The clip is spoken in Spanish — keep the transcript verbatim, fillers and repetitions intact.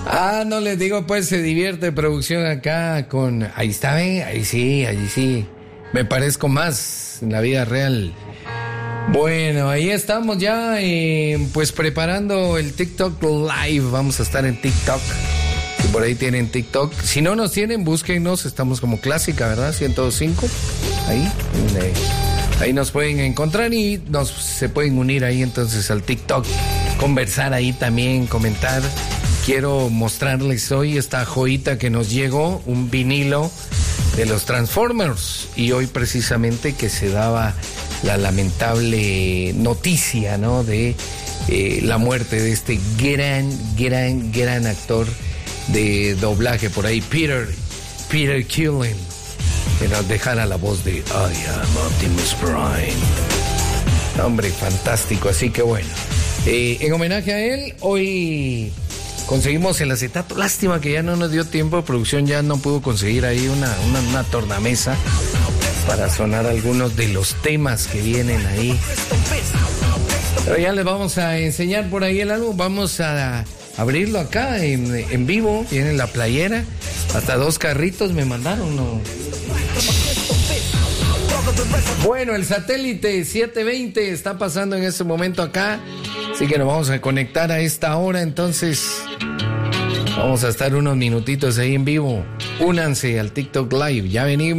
Ah, no les digo, pues se divierte producción acá con... Ahí está, ¿ven? Ahí sí, ahí sí. Me parezco más en la vida real. Bueno, ahí estamos ya, eh, pues preparando el TikTok Live. Vamos a estar en TikTok. Si por ahí tienen TikTok. Si no nos tienen, búsquennos. Estamos como Clásica, ¿verdad? ciento cinco. Ahí. Eh, ahí nos pueden encontrar y nos se pueden unir ahí entonces al TikTok. Conversar ahí también, comentar. Quiero mostrarles hoy esta joyita que nos llegó, un vinilo de los Transformers. Y hoy precisamente que se daba la lamentable noticia, ¿no? De eh, la muerte de este gran, gran, gran actor de doblaje por ahí, Peter, Peter Cullen, que nos dejara la voz de I am Optimus Prime. Hombre, fantástico, así que bueno. Eh, en homenaje a él, hoy conseguimos el acetato. Lástima que ya no nos dio tiempo, producción ya no pudo conseguir ahí una, una, una tornamesa para sonar algunos de los temas que vienen ahí. Pero ya les vamos a enseñar por ahí el álbum. Vamos a abrirlo acá en, en vivo. Viene la playera. Hasta dos carritos me mandaron, ¿no? Bueno, el satélite setecientos veinte está pasando en este momento acá. Así que nos vamos a conectar a esta hora. Entonces vamos a estar unos minutitos ahí en vivo. Únanse al TikTok Live. Ya venimos.